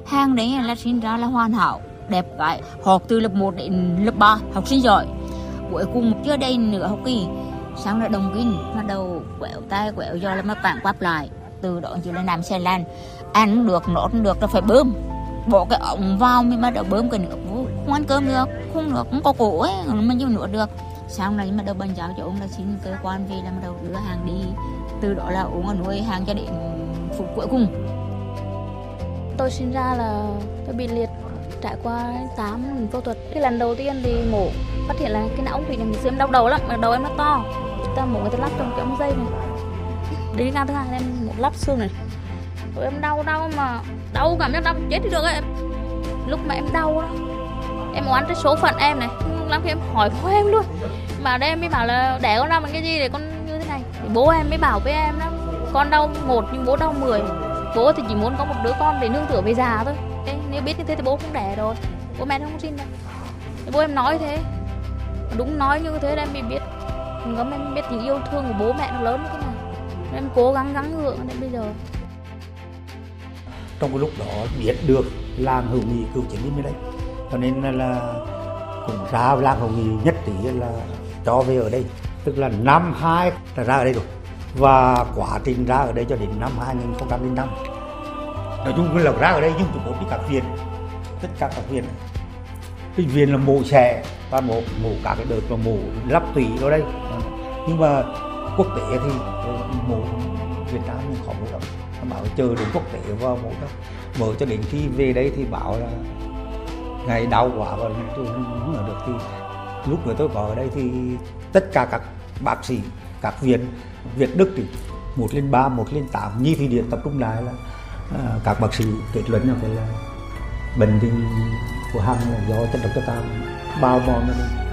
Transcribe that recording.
Hàng đấy là sinh ra là hoàn hảo, đẹp gái, học từ lớp 1 đến lớp 3, học sinh giỏi. Cuối cùng một chưa đây nửa học kỳ, sang là đồng kinh, bắt đầu quẹo tay quẹo do là mới cản quắp lại. Từ đó chỉ là làm xe lan, ăn được, nốt được là phải bơm. Bỏ cái ống vào mới bắt đầu bơm cái nước vô, không ăn cơm được, không được, không có cổ ấy, mà nhiều nữa được. Sau này bắt đầu bàn giao cho ông là xin cơ quan về là bắt đầu đưa hàng đi. Từ đó là ông ở nuôi hàng cho đến phút cuối cùng. Tôi sinh ra là tôi bị liệt, trải qua 8 phẫu thuật. Cái lần đầu tiên thì mổ phát hiện là cái não ống thủy này, em đau đầu lắm, đầu em nó to. Người ta mổ người ta lắp trong cái ống dây này. Đến ngày thứ hai em mổ lắp xương này. Rồi em đau mà đau cảm giác đau chết đi được ấy. Lúc mà em đau đó, em oán cái số phận em này, lắm khi em hỏi bố em luôn. Mà đây em mới bảo là đẻ con ra bằng cái gì để con như thế này. Thì bố em mới bảo với em đó, con đau 1 nhưng bố đau 10. Bố thì chỉ muốn có một đứa con để nương tựa về già thôi. Thế, nếu biết như thế thì bố không đẻ rồi, bố mẹ không sinh đâu. Thì bố em nói thế, đúng nói như thế em mới biết, em biết tình yêu thương của bố mẹ nó lớn như thế nào. Em cố gắng gắng gượng đến bây giờ. Trong cái lúc đó biết được làng Hữu Nghị cựu chiến binh ở đây, cho nên là cũng ra làng Hữu Nghị nhất trí là cho về ở đây, tức là năm 2 là ra ở đây rồi, và quá trình ra ở đây cho đến năm 2005. Nói chung là ra ở đây nhưng tụi đi các viện, tất cả các viện, cái viện là mổ xẻ và mổ cả cái đợt mà mổ lắp tủy ở đây, nhưng mà quốc tế thì mổ Việt Nam nhưng khó mổ lắm, bảo chờ đến quốc tế vào mổ cho đến khi về đây thì bảo là ngày đau quá và tôi không ở được. Thì lúc mà tôi có ở đây thì tất cả các bác sĩ, các viện Việt Đức thì 1/3, 1/8 Nhi Thụy Điển tập trung lại là các bác sĩ kết luận là phải là bệnh tình của Hằng là do chất độc da cam bao mòn.